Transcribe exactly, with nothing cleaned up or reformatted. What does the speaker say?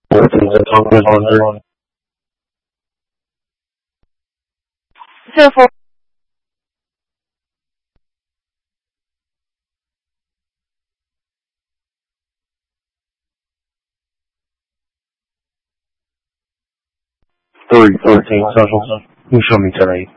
Fourteen is on one. So for Three fourteen social. You show me today.